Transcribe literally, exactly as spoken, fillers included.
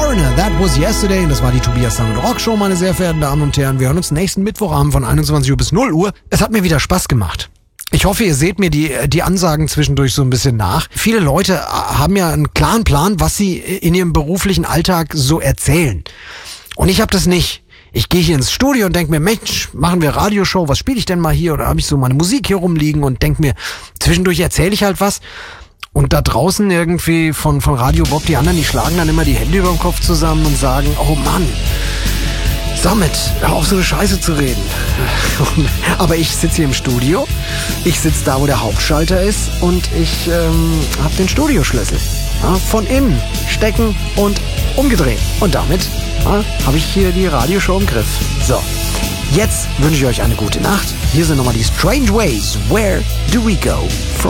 Foreigner, That Was Yesterday. Und das war die Tobias Sound Rock Show, meine sehr verehrten Damen und Herren. Wir hören uns nächsten Mittwochabend von einundzwanzig Uhr bis null Uhr. Es hat mir wieder Spaß gemacht. Ich hoffe, ihr seht mir die, die Ansagen zwischendurch so ein bisschen nach. Viele Leute haben ja einen klaren Plan, was sie in ihrem beruflichen Alltag so erzählen. Und ich habe das nicht. Ich gehe hier ins Studio und denke mir, Mensch, machen wir Radioshow, was spiele ich denn mal hier? Oder habe ich so meine Musik hier rumliegen und denke mir, zwischendurch erzähle ich halt was. Und da draußen irgendwie von, von Radio Bob, die anderen, die schlagen dann immer die Hände über den Kopf zusammen und sagen, oh Mann, Sammet, hör auf so eine Scheiße zu reden. Aber ich sitze hier im Studio, ich sitze da, wo der Hauptschalter ist und ich ähm, habe den Studioschlüssel. Ja, von innen stecken und umgedreht. Und damit ja, habe ich hier die Radioshow im Griff. So, jetzt wünsche ich euch eine gute Nacht. Hier sind nochmal die Strange Ways. Where do we go from